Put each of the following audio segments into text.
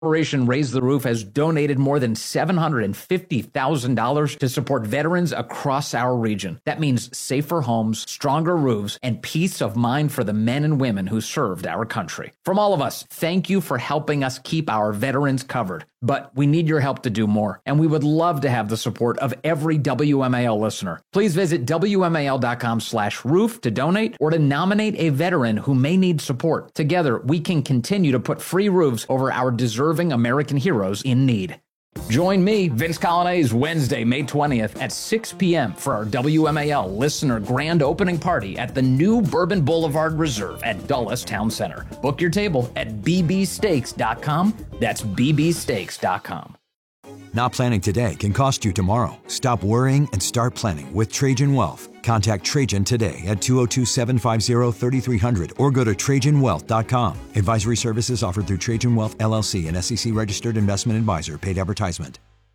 Operation Raise the Roof has donated more than $750,000 to support veterans across our region. That means safer homes, stronger roofs, and peace of mind for the men and women who served our country. From all of us, thank you for helping us keep our veterans covered. But we need your help to do more, and we would love to have the support of every WMAL listener. Please visit WMAL.com/roof to donate or to nominate a veteran who may need support. Together, we can continue to put free roofs over our deserving American heroes in need. Join me, Vince Colonnese, Wednesday, May 20th at 6 p.m. for our WMAL listener grand opening party at the new Bourbon Boulevard Reserve at Dulles Town Center. Book your table at bbsteaks.com. That's bbsteaks.com. Not planning today can cost you tomorrow. Stop worrying and start planning with Trajan Wealth. Contact Trajan today at 202-750-3300 or go to TrajanWealth.com. Advisory services offered through Trajan Wealth, LLC, an SEC-registered investment advisor. Paid advertisement.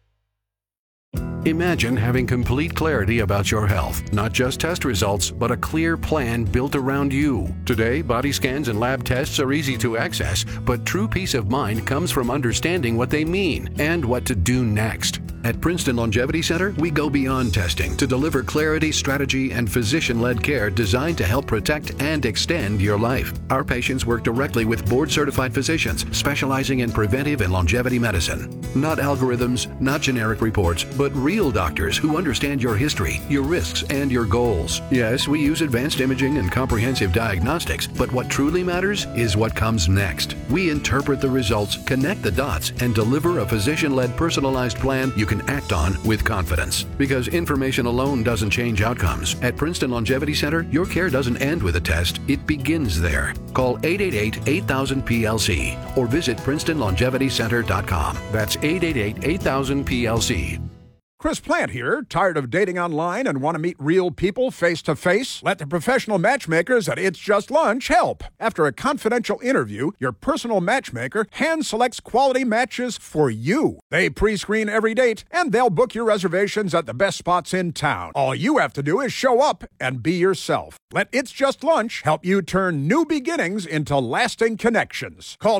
Imagine having complete clarity about your health. Not just test results, but a clear plan built around you. Today, body scans and lab tests are easy to access, but true peace of mind comes from understanding what they mean and what to do next. At Princeton Longevity Center, we go beyond testing to deliver clarity, strategy, and physician-led care designed to help protect and extend your life. Our patients work directly with board-certified physicians specializing in preventive and longevity medicine. Not algorithms, not generic reports, but real doctors who understand your history, your risks, and your goals. Yes, we use advanced imaging and comprehensive diagnostics, but what truly matters is what comes next. We interpret the results, connect the dots, and deliver a physician-led personalized plan you can act on with confidence. Because information alone doesn't change outcomes. At Princeton Longevity Center, your care doesn't end with a test, it begins there. Call 888-8000-PLC or visit PrincetonLongevityCenter.com. That's 888-8000-PLC. Chris Plant here. Tired of dating online and want to meet real people face-to-face? Let the professional matchmakers at It's Just Lunch help. After a confidential interview, your personal matchmaker hand-selects quality matches for you. They pre-screen every date, and they'll book your reservations at the best spots in town. All you have to do is show up and be yourself. Let It's Just Lunch help you turn new beginnings into lasting connections. Call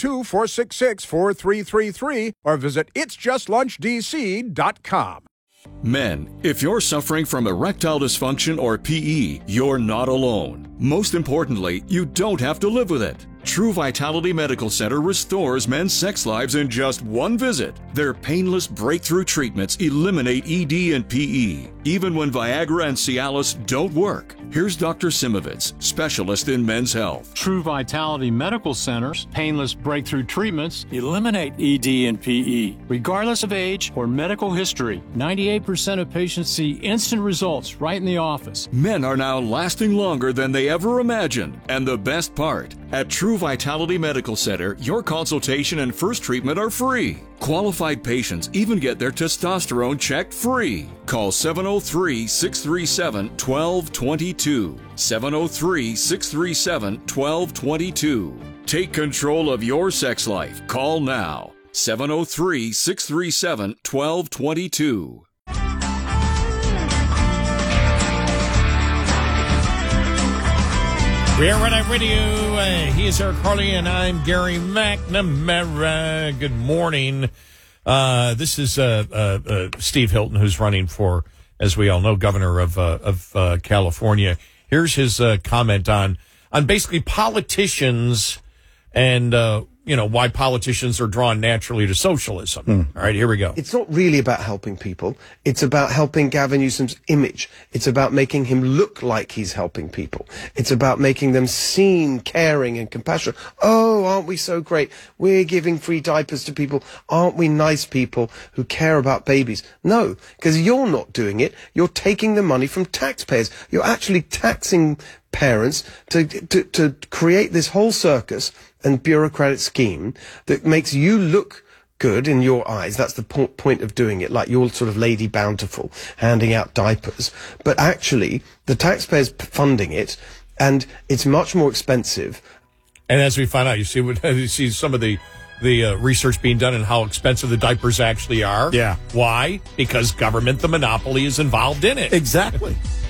202-466-4333 or visit itsjustlunchdc.com. Men, if you're suffering from erectile dysfunction or PE, you're not alone. Most importantly, you don't have to live with it. True Vitality Medical Center restores men's sex lives in just one visit. Their painless breakthrough treatments eliminate ED and PE, even when Viagra and Cialis don't work. Here's Dr. Simovitz, specialist in men's health. True Vitality Medical Center's painless breakthrough treatments eliminate ED and PE. Regardless of age or medical history, 98% of patients see instant results right in the office. Men are now lasting longer than they ever imagined. And the best part, at True Vitality Medical Center, your consultation and first treatment are free. Qualified patients even get their testosterone checked free. Call 703-637-1222. 703-637-1222. Take control of your sex life. Call now. 703-637-1222. We are Red Radio. He is Eric Harley, and I'm Gary McNamara. Good morning. This is Steve Hilton, who's running for, as we all know, governor of California. Here's his comment on basically politicians and why politicians are drawn naturally to socialism. All right, here we go. It's not really about helping people. It's about helping Gavin Newsom's image. It's about making him look like he's helping people. It's about making them seem caring and compassionate. Oh, aren't we so great? We're giving free diapers to people. Aren't we nice people who care about babies? No, because you're not doing it. You're taking the money from taxpayers. You're actually taxing parents to create this whole circus and bureaucratic scheme that makes you look good in your eyes. That's the point of doing it, like you're sort of Lady Bountiful, handing out diapers. But actually, the taxpayers funding it, and it's much more expensive. And as we find out, you see some of the research being done and how expensive the diapers actually are. Yeah. Why? Because government, the monopoly, is involved in it. Exactly.